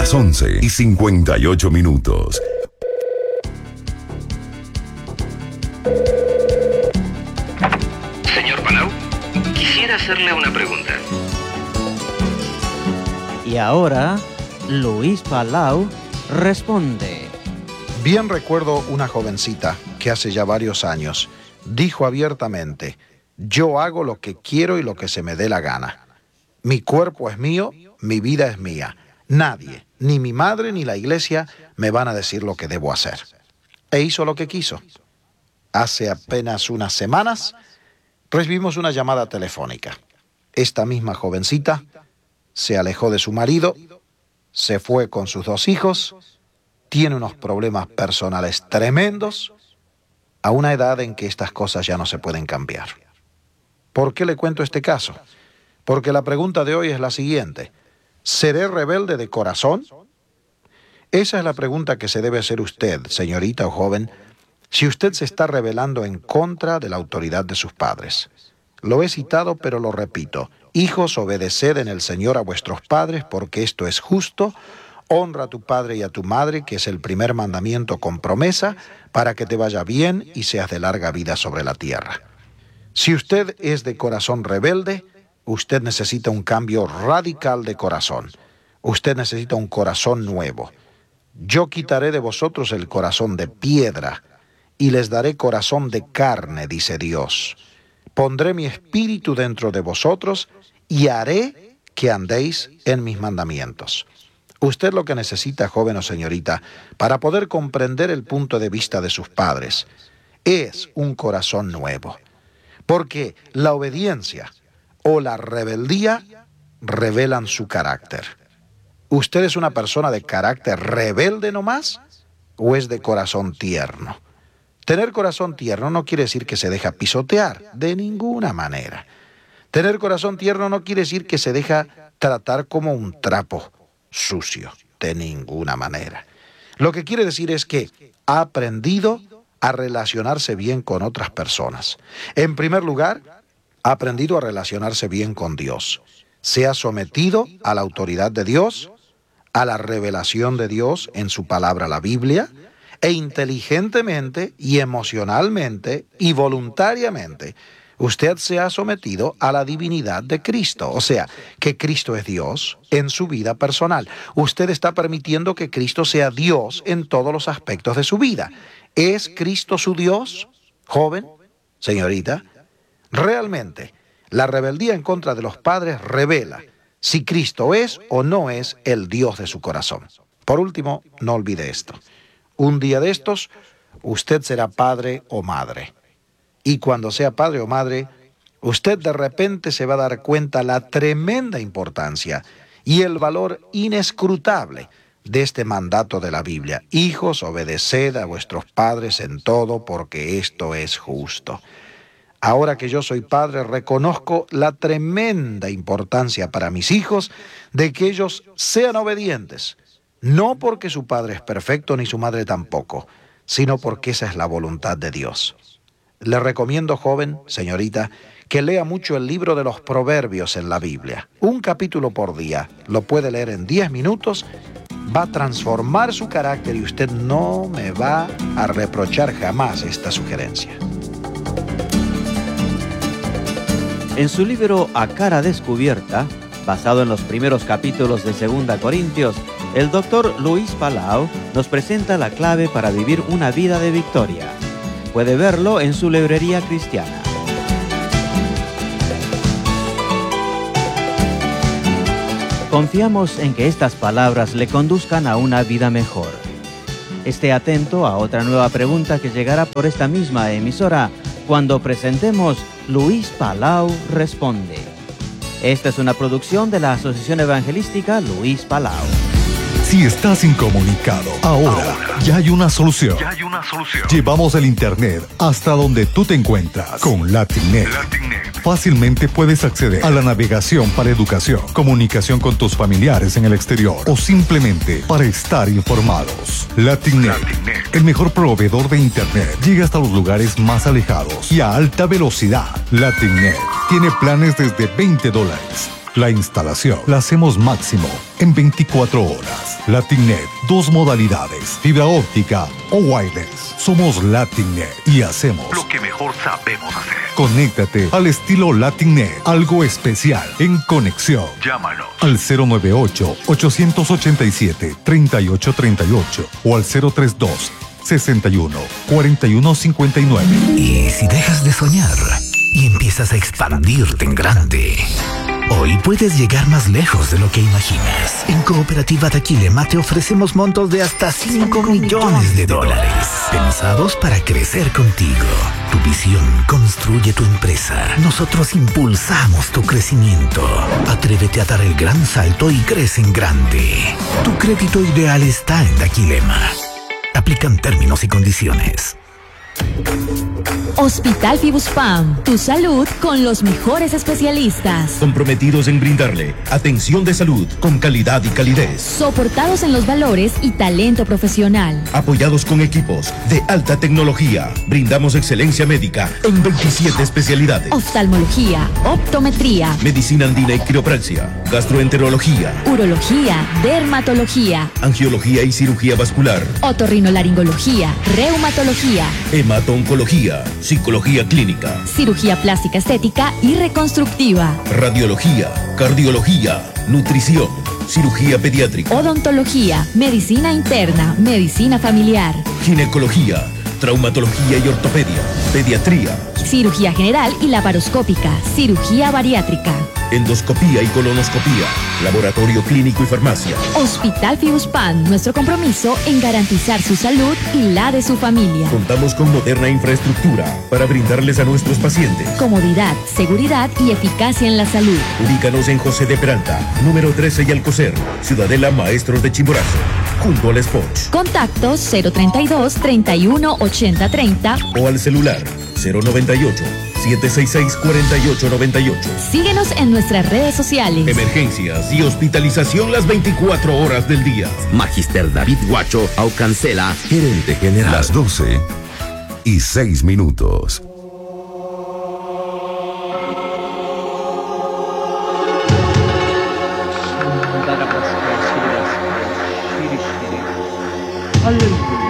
Las 11:58. Señor Palau, quisiera hacerle una pregunta. Y ahora, Luis Palau responde. Bien recuerdo una jovencita que hace ya varios años dijo abiertamente: yo hago lo que quiero y lo que se me dé la gana. Mi cuerpo es mío, mi vida es mía. Nadie, ni mi madre ni la iglesia, me van a decir lo que debo hacer. E hizo lo que quiso. Hace apenas unas semanas recibimos una llamada telefónica. Esta misma jovencita se alejó de su marido, se fue con sus 2 hijos, tiene unos problemas personales tremendos, a una edad en que estas cosas ya no se pueden cambiar. ¿Por qué le cuento este caso? Porque la pregunta de hoy es la siguiente: ¿seré rebelde de corazón? Esa es la pregunta que se debe hacer usted, señorita o joven, si usted se está rebelando en contra de la autoridad de sus padres. Lo he citado, pero lo repito: hijos, obedeced en el Señor a vuestros padres, porque esto es justo. Honra a tu padre y a tu madre, que es el primer mandamiento con promesa, para que te vaya bien y seas de larga vida sobre la tierra. Si usted es de corazón rebelde, usted necesita un cambio radical de corazón. Usted necesita un corazón nuevo. Yo quitaré de vosotros el corazón de piedra y les daré corazón de carne, dice Dios. Pondré mi espíritu dentro de vosotros y haré que andéis en mis mandamientos. Usted lo que necesita, joven o señorita, para poder comprender el punto de vista de sus padres, es un corazón nuevo. Porque la obediencia o la rebeldía revelan su carácter. ¿Usted es una persona de carácter rebelde nomás o es de corazón tierno? Tener corazón tierno no quiere decir que se deja pisotear, de ninguna manera. Tener corazón tierno no quiere decir que se deja tratar como un trapo sucio, de ninguna manera. Lo que quiere decir es que ha aprendido a relacionarse bien con otras personas. En primer lugar, ha aprendido a relacionarse bien con Dios. Se ha sometido a la autoridad de Dios, a la revelación de Dios en su palabra, la Biblia, e inteligentemente y emocionalmente y voluntariamente usted se ha sometido a la divinidad de Cristo, o sea, que Cristo es Dios en su vida personal. Usted está permitiendo que Cristo sea Dios en todos los aspectos de su vida. ¿Es Cristo su Dios, joven, señorita? Realmente, la rebeldía en contra de los padres revela si Cristo es o no es el Dios de su corazón. Por último, no olvide esto. Un día de estos, usted será padre o madre. Y cuando sea padre o madre, usted de repente se va a dar cuenta la tremenda importancia y el valor inescrutable de este mandato de la Biblia. Hijos, obedeced a vuestros padres en todo, porque esto es justo. Ahora que yo soy padre, reconozco la tremenda importancia para mis hijos de que ellos sean obedientes. No porque su padre es perfecto ni su madre tampoco, sino porque esa es la voluntad de Dios. Le recomiendo, joven, señorita, que lea mucho el libro de los Proverbios en la Biblia. Un capítulo por día. Lo puede leer en 10 minutos. Va a transformar su carácter y usted no me va a reprochar jamás esta sugerencia. En su libro A Cara Descubierta, basado en los primeros capítulos de 2 Corintios, el doctor Luis Palau nos presenta la clave para vivir una vida de victoria. Puede verlo en su librería cristiana. Confiamos en que estas palabras le conduzcan a una vida mejor. Esté atento a otra nueva pregunta que llegará por esta misma emisora cuando presentemos Luis Palau Responde. Esta es una producción de la Asociación Evangelística Luis Palau. Si estás incomunicado, ahora ya hay una solución. Llevamos el internet hasta donde tú te encuentras con LatinNet. Fácilmente puedes acceder a la navegación para educación, comunicación con tus familiares en el exterior o simplemente para estar informados. LatinNet, el mejor proveedor de internet, llega hasta los lugares más alejados y a alta velocidad. LatinNet tiene planes desde $20. La instalación la hacemos máximo en 24 horas. Latinnet, 2 modalidades, fibra óptica o wireless. Somos Latinnet y hacemos lo que mejor sabemos hacer. Conéctate al estilo Latinnet, algo especial en conexión. Llámanos Al 098-887-3838 o al 032-61-4159. ¿Y si dejas de soñar y empiezas a expandirte en grande? Hoy puedes llegar más lejos de lo que imaginas. En Cooperativa Daquilema te ofrecemos montos de hasta $5 millones, pensados para crecer contigo. Tu visión construye tu empresa. Nosotros impulsamos tu crecimiento. Atrévete a dar el gran salto y crece en grande. Tu crédito ideal está en Daquilema. Aplican términos y condiciones. Hospital Fibuspam, tu salud con los mejores especialistas. Comprometidos en brindarle atención de salud con calidad y calidez. Soportados en los valores y talento profesional. Apoyados con equipos de alta tecnología. Brindamos excelencia médica en 27 especialidades. Oftalmología, optometría, Medicina andina y quiropraxia. Gastroenterología. urología, dermatología, Angiología y cirugía vascular. otorrinolaringología, reumatología, Hemato-oncología. Psicología clínica. cirugía plástica estética y reconstructiva, Radiología. Cardiología. Nutrición. Cirugía pediátrica. odontología, medicina interna, medicina familiar, Ginecología. Traumatología y ortopedia. Pediatría. cirugía general y laparoscópica, cirugía bariátrica. Endoscopía y colonoscopía. Laboratorio clínico y farmacia. Hospital Fibuspam, nuestro compromiso en garantizar su salud y la de su familia. Contamos con moderna infraestructura para brindarles a nuestros pacientes. Comodidad, seguridad y eficacia en la salud. Ubícanos en José de Peralta, número 13 y Alcocer, Ciudadela Maestros de Chimborazo, junto al Sport. Contactos 032 31 80 30. O al celular 098 766 4898. Síguenos en nuestras redes sociales. Emergencias y hospitalización las 24 horas del día. Magister David Guacho Aucancela, gerente general. Las 12:06. Hallelujah.